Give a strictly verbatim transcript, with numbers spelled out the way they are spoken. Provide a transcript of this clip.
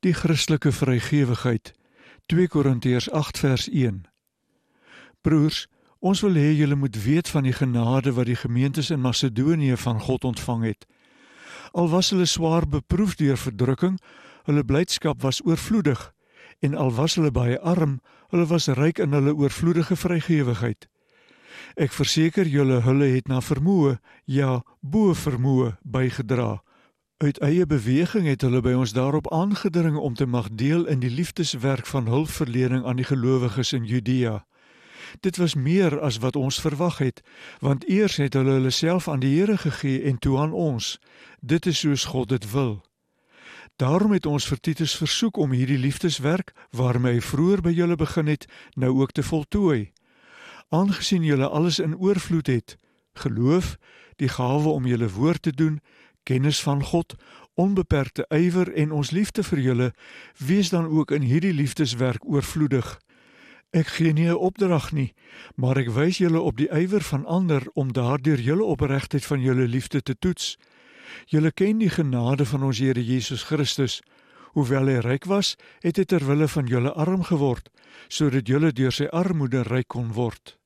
Die Christelike vrygewigheid, twee Korintiërs agt vers een. Broers, ons wil hê julle moet weet van die genade wat die gemeentes in Macedonië van God ontvang het. Al was hulle swaar beproef deur verdrukking, hulle blydskap was oorvloedig, en al was hulle baie arm, hulle was ryk in hulle oorvloedige vrygewigheid. Ek verseker julle, hulle het na vermoë, ja, bo vermoë bygedra. Uit eie beweging het hulle by ons daarop aangedring om te mag deel in die liefdeswerk van hulpverlening aan die gelowiges in Judea. Dit was meer as wat ons verwag het, want eers het hulle hulle self aan die Here gegee en toe aan ons. Dit is soos God dit wil. Daarom het ons vir Titus versoek om hierdie liefdeswerk, waarmee hy vroeër by julle begin het, nou ook te voltooi. Aangesien julle alles in oorvloed het, geloof, die gawe om julle woord te doen, kennis van God, onbeperkte ywer en ons liefde vir julle, wees dan ook in hierdie liefdeswerk oorvloedig. Ek gee nie 'n opdrag nie, maar ek wys julle op die ywer van ander om daardeur julle opregtheid van julle liefde te toets. Julle ken die genade van ons Here Jesus Christus. Hoewel hy ryk was, het hy ter wille van julle arm geword, sodat julle deur sy armoede ryk kon word.